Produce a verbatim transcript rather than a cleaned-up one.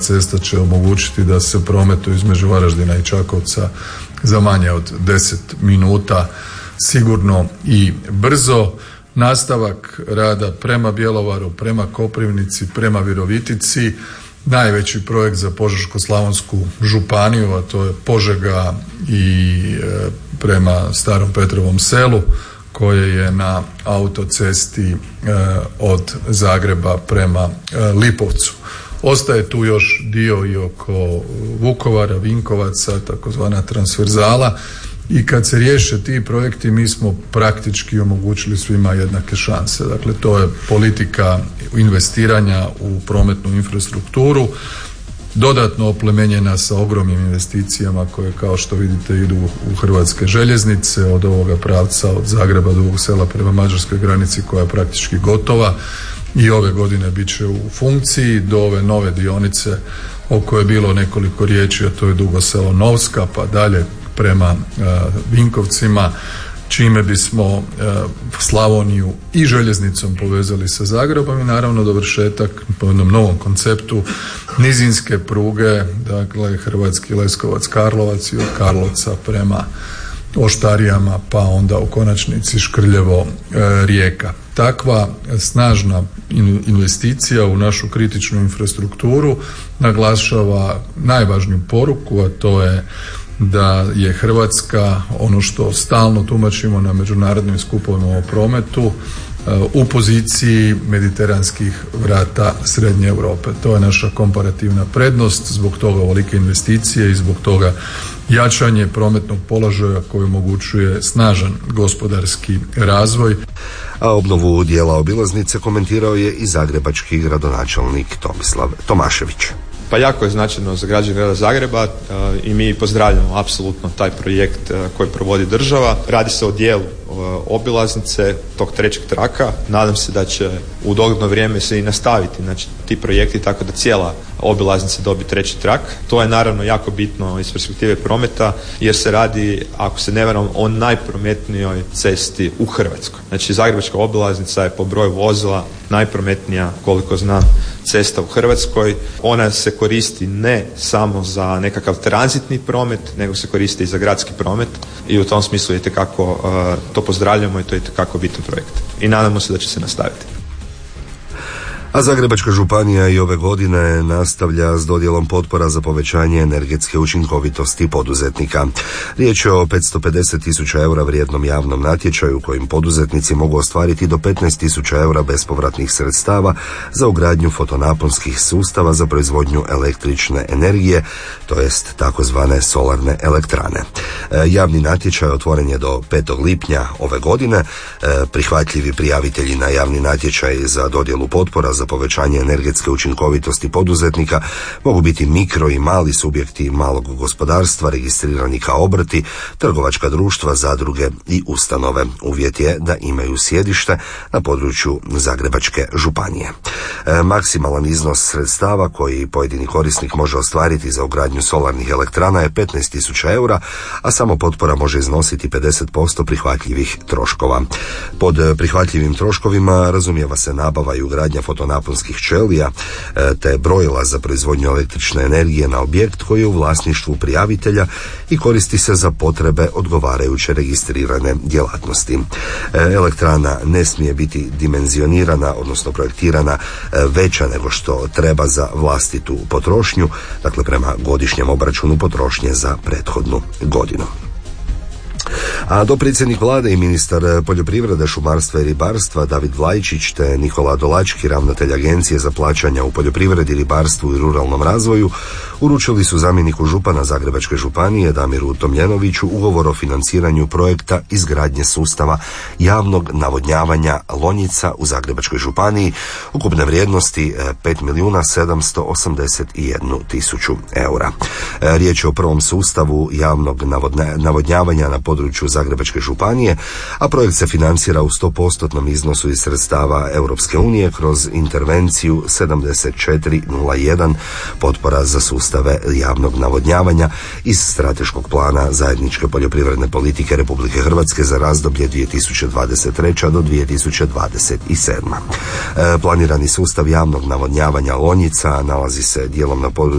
cesta će omogućiti da se prometu između Varaždina i Čakovca za manje od deset minuta sigurno i brzo. Nastavak rada prema Bjelovaru, prema Koprivnici, prema Virovitici. Najveći projekt za Požeško-slavonsku županiju, a to je Požega i e, prema Starom Petrovom Selu, koje je na autocesti e, od Zagreba prema e, Lipovcu. Ostaje tu još dio i oko Vukovara, Vinkovaca, takozvana transverzala. I kad se riješe ti projekti, mi smo praktički omogućili svima jednake šanse. Dakle, to je politika investiranja u prometnu infrastrukturu, dodatno oplemenjena sa ogromnim investicijama koje, kao što vidite, idu u hrvatske željeznice, od ovoga pravca od Zagreba do Dugog Sela prema mađarskoj granici koja je praktički gotova i ove godine bit će u funkciji, do ove nove dionice o kojoj je bilo nekoliko riječi, a to je Dugo Selo-Novska, pa dalje prema uh, Vinkovcima, čime bismo uh, Slavoniju i željeznicom povezali sa Zagrebom i naravno dovršetak po jednom novom konceptu nizinske pruge, dakle Hrvatski Leskovac Karlovac i od Karlovca prema Oštarijama, pa onda u konačnici Škrljevo uh, Rijeka. Takva snažna investicija u našu kritičnu infrastrukturu naglašava najvažniju poruku, a to je da je Hrvatska, ono što stalno tumačimo na međunarodnim skupovima o prometu, u poziciji mediteranskih vrata Srednje Europe. To je naša komparativna prednost, zbog toga ovolike investicije i zbog toga jačanje prometnog položaja koji omogućuje snažan gospodarski razvoj. A obnovu dijela obilaznice komentirao je i zagrebački gradonačelnik Tomislav Tomašević. Pa jako je značajno za građane grada Zagreba i mi pozdravljamo apsolutno taj projekt koji provodi država. Radi se o dijelu obilaznice tog trećeg traka. Nadam se da će u dogledno vrijeme se i nastaviti, znači, ti projekti tako da cijela obilaznica dobi treći trak. To je naravno jako bitno iz perspektive prometa jer se radi, ako se ne varam, o najprometnijoj cesti u Hrvatskoj. Znači, zagrebačka obilaznica je po broju vozila najprometnija, koliko znam, cesta u Hrvatskoj. Ona se koristi ne samo za nekakav tranzitni promet, nego se koristi i za gradski promet i u tom smislu je itekako uh, to pozdravljamo i to je itekako bitan projekt. I nadamo se da će se nastaviti. A Zagrebačka županija i ove godine nastavlja s dodjelom potpora za povećanje energetske učinkovitosti poduzetnika. Riječ je o petsto pedeset tisuća eura vrijednom javnom natječaju kojim poduzetnici mogu ostvariti do petnaest tisuća eura bespovratnih sredstava za ugradnju fotonaponskih sustava za proizvodnju električne energije, to jest takozvane solarne elektrane. E, javni natječaj otvoren je do petog lipnja ove godine. E, prihvatljivi prijavitelji na javni natječaj za dodjelu potpora za povećanje energetske učinkovitosti poduzetnika mogu biti mikro i mali subjekti malog gospodarstva registrirani kao obrti, trgovačka društva, zadruge i ustanove. Uvjet je da imaju sjedište na području Zagrebačke županije. E, maksimalan iznos sredstava koji pojedini korisnik može ostvariti za ugradnju solarnih elektrana je petnaest tisuća eura, a samo potpora može iznositi pedeset posto prihvatljivih troškova. Pod prihvatljivim troškovima razumijeva se nabava i ugradnja fotonaponskih ćelija te brojila za proizvodnju električne energije na objekt koji je u vlasništvu prijavitelja i koristi se za potrebe odgovarajuće registrirane djelatnosti. Elektrana ne smije biti dimenzionirana, odnosno projektirana veća nego što treba za vlastitu potrošnju, dakle prema godišnjem obračunu potrošnje za prethodnu godinu. A dopredsjednik vlade i ministar poljoprivrede, šumarstva i ribarstva David Vlajčić te Nikola Dolački, ravnatelj Agencije za plaćanja u poljoprivredi, ribarstvu i ruralnom razvoju, uručili su zamjeniku župana Zagrebačke županije Damiru Tomljenoviću ugovor o financiranju projekta izgradnje sustava javnog navodnjavanja Lonjica u Zagrebačkoj županiji ukupne vrijednosti pet milijuna sedamsto osamdeset jednu tisuću eura. Riječ je o prvom sustavu javnog navodnjavanja na području Zagrebačke županije, a projekt se financira u sto posto iznosu iz sredstava Europske unije kroz intervenciju sedamdeset četiri nula jedan potpora za sustave javnog navodnjavanja iz strateškog plana zajedničke poljoprivredne politike Republike Hrvatske za razdoblje dvije tisuće dvadeset treća do dvije tisuće dvadeset sedma. E, planirani sustav javnog navodnjavanja Lonjica nalazi se dijelom na području